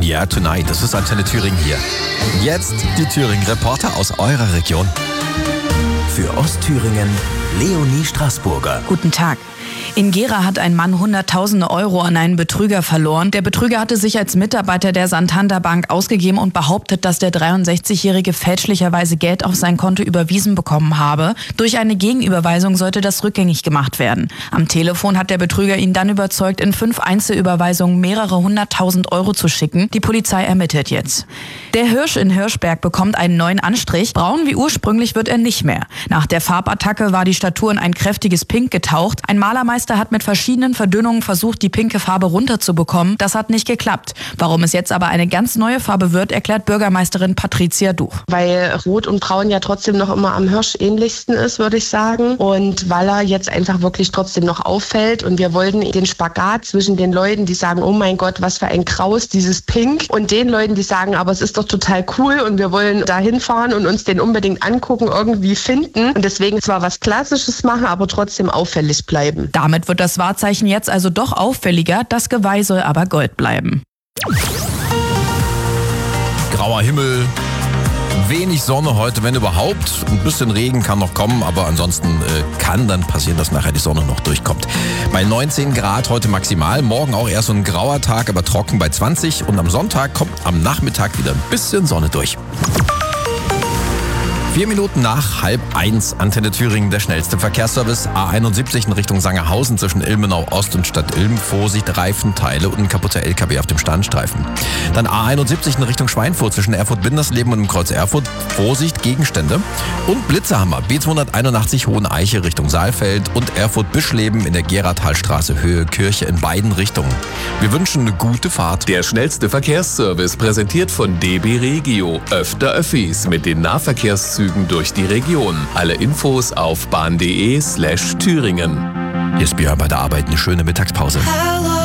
In the Air Tonight. Das ist Antenne Thüringen hier. Jetzt die Thüringen-Reporter aus eurer Region. Für Ostthüringen Leonie Straßburger. Guten Tag. In Gera hat ein Mann Hunderttausende Euro an einen Betrüger verloren. Der Betrüger hatte sich als Mitarbeiter der Santander Bank ausgegeben und behauptet, dass der 63-Jährige fälschlicherweise Geld auf sein Konto überwiesen bekommen habe. Durch eine Gegenüberweisung sollte das rückgängig gemacht werden. Am Telefon hat der Betrüger ihn dann überzeugt, in 5 Einzelüberweisungen mehrere 100.000 Euro zu schicken. Die Polizei ermittelt jetzt. Der Hirsch in Hirschberg bekommt einen neuen Anstrich. Braun wie ursprünglich wird er nicht mehr. Nach der Farbattacke war die Statur in ein kräftiges Pink getaucht. Ein Malermeister hat mit verschiedenen Verdünnungen versucht, die pinke Farbe runterzubekommen. Das hat nicht geklappt. Warum es jetzt aber eine ganz neue Farbe wird, erklärt Bürgermeisterin Patricia Duch. Weil Rot und Braun ja trotzdem noch immer am Hirsch ähnlichsten ist, würde ich sagen. Und weil er jetzt einfach wirklich trotzdem noch auffällt. Und wir wollten den Spagat zwischen den Leuten, die sagen, oh mein Gott, was für ein Graus, dieses Pink. Und den Leuten, die sagen, aber es ist doch total cool und wir wollen da hinfahren und uns den unbedingt angucken, irgendwie finden. Und deswegen zwar was Klassisches machen, aber trotzdem auffällig bleiben. Damit wird das Wahrzeichen jetzt also doch auffälliger, das Geweih soll aber Gold bleiben. Grauer Himmel, wenig Sonne heute, wenn überhaupt. Ein bisschen Regen kann noch kommen, aber ansonsten kann dann passieren, dass nachher die Sonne noch durchkommt. Bei 19 Grad heute maximal, morgen auch eher so ein grauer Tag, aber trocken bei 20. Und am Sonntag kommt am Nachmittag wieder ein bisschen Sonne durch. 4 Minuten nach 12:30, Antenne Thüringen, der schnellste Verkehrsservice. A71 in Richtung Sangerhausen zwischen Ilmenau Ost und Stadt Ilm. Vorsicht, Reifenteile und ein kaputter LKW auf dem Standstreifen. Dann A71 in Richtung Schweinfurt zwischen Erfurt-Bindersleben und dem Kreuz Erfurt. Vorsicht, Gegenstände. Und Blitzerhammer, B281 Hoheneiche Richtung Saalfeld und Erfurt-Bischleben in der Geratalstraße Höhe Kirche in beiden Richtungen. Wir wünschen eine gute Fahrt. Der schnellste Verkehrsservice präsentiert von DB Regio. Öfter Öffis mit den Nahverkehrszügen durch die Region. Alle Infos auf bahn.de/Thüringen. Hier ist Björn bei der Arbeit. Eine schöne Mittagspause.